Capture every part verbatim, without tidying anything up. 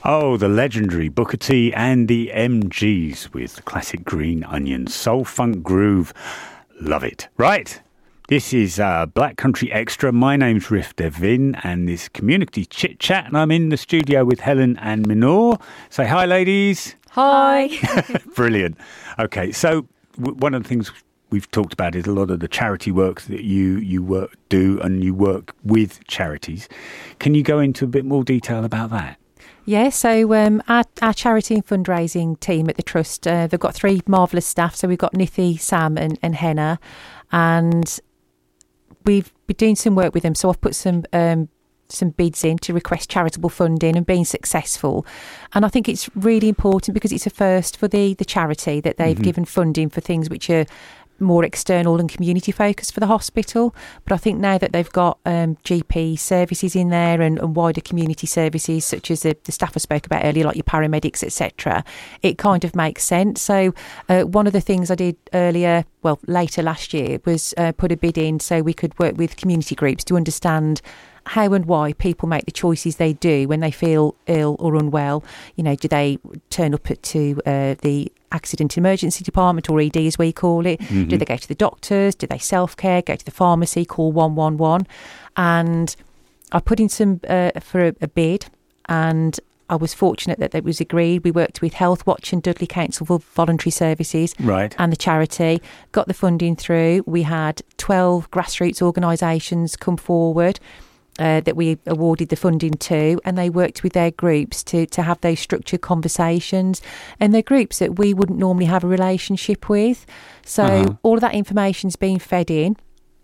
Oh, the legendary Booker T and the M Gs with the classic Green Onion Soul Funk Groove. Love it. Right. This is uh, Black Country Extra. My name's Riff Devin and this Community Chit Chat, and I'm in the studio with Helen and Minor. Say hi, ladies. Hi. Brilliant. Okay, so w- one of the things we've talked about is a lot of the charity work that you you work do, and you work with charities. Can you go into a bit more detail about that? Yeah, so um, our, our charity and fundraising team at the Trust, uh, they've got three marvellous staff. So we've got Nithi, Sam and, and Henna, and we've been doing some work with them. So I've put some um, some bids in to request charitable funding and been successful. And I think it's really important because it's a first for the, the charity that they've mm-hmm. given funding for things which are more external and community focused for the hospital. But I think now that they've got um, G P services in there and, and wider community services such as the, the staff I spoke about earlier, like your paramedics, et cetera, it kind of makes sense. So uh, one of the things I did earlier, well, later last year, was uh, put a bid in so we could work with community groups to understand how and why people make the choices they do when they feel ill or unwell. You know, do they turn up at, to uh, the accident emergency department, or E D as we call it? Mm-hmm. Do they go to the doctors? Do they self-care, go to the pharmacy, call one one one? And I put in some uh, for a, a bid, and I was fortunate that it was agreed. We worked with Health Watch and Dudley Council for Voluntary Services, right, and the charity, got the funding through. We had twelve grassroots organisations come forward Uh, that we awarded the funding to, and they worked with their groups to, to have those structured conversations, and they're groups that we wouldn't normally have a relationship with. So uh-huh. all of that information's been fed in.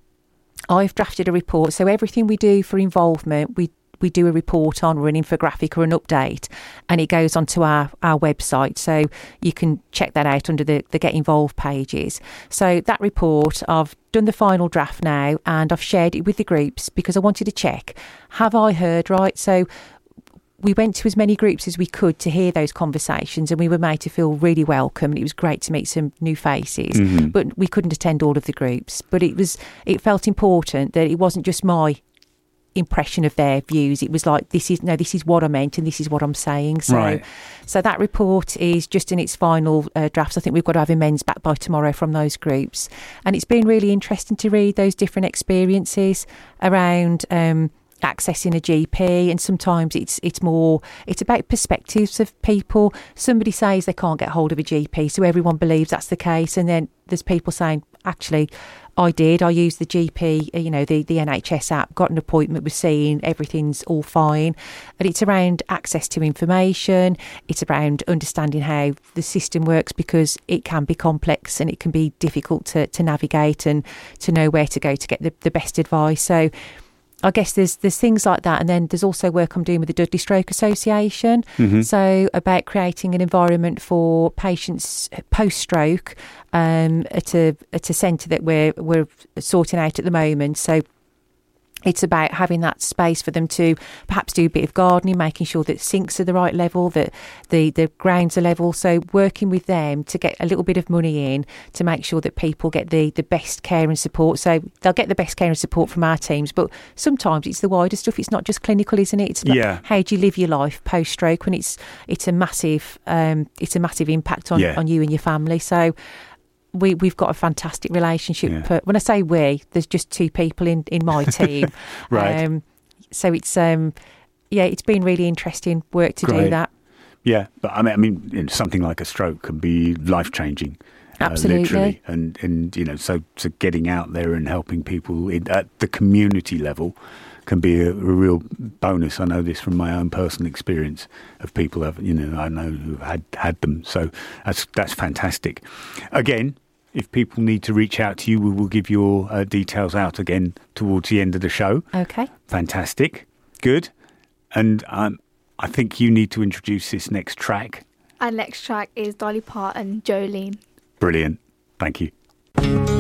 I've drafted a report, so everything we do for involvement, we we do a report on, or an infographic or an update, and it goes onto our, our website. So you can check that out under the, the Get Involved pages. So that report, I've done the final draft now, and I've shared it with the groups because I wanted to check, have I heard right? So we went to as many groups as we could to hear those conversations, and we were made to feel really welcome. And it was great to meet some new faces, mm-hmm. but we couldn't attend all of the groups. But it was, it felt important that it wasn't just my impression of their views. It was like, this is no this is what I meant and this is what I'm saying. So right. so that report is just in its final uh, drafts. I think we've got to have amends back by tomorrow from those groups, and it's been really interesting to read those different experiences around um accessing a G P, and sometimes it's it's more it's about perspectives of people. Somebody says they can't get hold of a G P, so everyone believes that's the case, and then there's people saying, actually, I did. I used the G P, you know, the, the N H S app, got an appointment, was seen, everything's all fine. And it's around access to information. It's around understanding how the system works, because it can be complex and it can be difficult to, to navigate and to know where to go to get the, the best advice. So I guess there's there's things like that. And then there's also work I'm doing with the Dudley Stroke Association. Mm-hmm. So about creating an environment for patients post-stroke um, at a at a centre that we're we're sorting out at the moment. So it's about having that space for them to perhaps do a bit of gardening, making sure that sinks are the right level, that the, the grounds are level. So working with them to get a little bit of money in to make sure that people get the, the best care and support. So they'll get the best care and support from our teams, but sometimes it's the wider stuff. It's not just clinical, isn't it? It's about yeah. how do you live your life post-stroke, when it's it's a massive um, it's a massive impact on, yeah. on you and your family. So We, we've got a fantastic relationship. Yeah. When I say we, there's just two people in, in my team. Right. Um, so it's, um, yeah, it's been really interesting work to Great. do that. Yeah, but I mean, I mean, you know, something like a stroke can be life-changing. Absolutely. Uh, literally. And, and, you know, so, so getting out there and helping people in, at the community level can be a, a real bonus. I know this from my own personal experience of people have, you know, I know who've had, had them. So that's, that's fantastic. Again, if people need to reach out to you, we will give your uh, details out again towards the end of the show. Okay. Fantastic. Good. And um, I think you need to introduce this next track. Our next track is Dolly Parton, Jolene. Brilliant. Thank you.